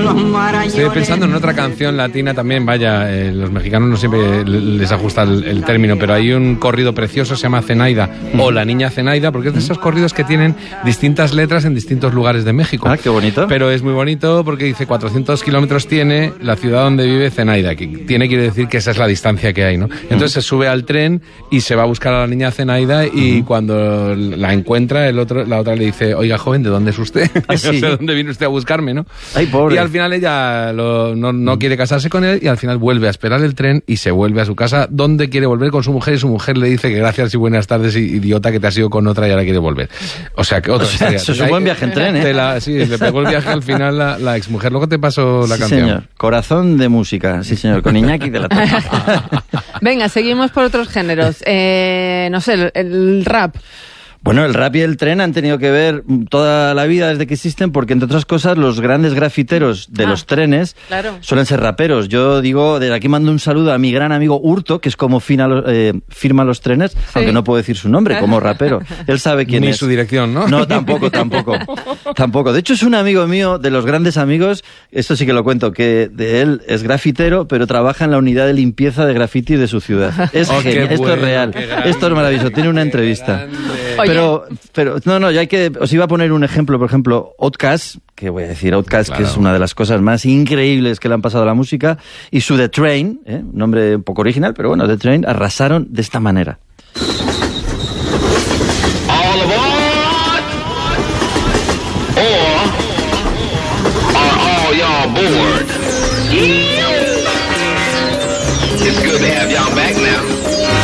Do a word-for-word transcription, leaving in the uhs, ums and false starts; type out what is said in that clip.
los marañones. Estoy pensando en otra canción latina también, vaya, eh, los mexicanos no siempre les ajusta el, el término, pero hay un corrido precioso, se llama Zenaida, o La Niña Zenaida, porque es de esos corridos que tienen distintas letras en distintos lugares de México. Ah, qué bonito. Pero es muy bonito porque dice cuatrocientos kilómetros tiene la ciudad donde vive Zenaida, que tiene quiere decir que esa es la distancia que hay, ¿no? Entonces se sube al tren y se va a buscar a la niña Zenaida y uh-huh. cuando la encuentra, el otro, la otra le dice, oiga, joven, ¿de dónde es usted? ¿Ah, sí? No sé dónde vino usted a buscarme, ¿no? Ay, pobre. Y al final ella lo, no, no quiere casarse con él y al final vuelve a esperar el tren y se vuelve a su casa donde quiere volver con su mujer y su mujer le dice que gracias y buenas tardes, idiota, que te has ido con otra y ahora quiere volver. O sea, que otra o sea, historia. Eso es un buen viaje en tren, ¿eh? La, sí, le pegó el viaje al final la, la exmujer. Luego te paso la sí, canción. Señor. Corazón de música, sí señor, con Iñaki de la Torre. Venga, seguimos por otros géneros. Eh, no sé, el, el rap. Bueno, el rap y el tren han tenido que ver toda la vida desde que existen, porque entre otras cosas los grandes grafiteros de ah, los trenes claro. suelen ser raperos. Yo digo, desde aquí mando un saludo a mi gran amigo Hurto, que es como fina, eh, firma los trenes, sí. aunque no puedo decir su nombre, como rapero. Él sabe quién Ni es. Ni su dirección, ¿no? No, tampoco, tampoco. Tampoco. De hecho, es un amigo mío, de los grandes amigos, esto sí que lo cuento, que de él es grafitero, pero trabaja en la unidad de limpieza de graffiti de su ciudad. Es oh, genial, esto bueno, es real, grande, esto es maravilloso, tiene una entrevista. Oye. Pero, pero, no, no, ya hay que, os iba a poner un ejemplo, por ejemplo, Outkast, que voy a decir Outkast, claro. que es una de las cosas más increíbles que le han pasado a la música, y su The Train, ¿eh? un nombre un poco original, pero bueno, The Train, arrasaron de esta manera.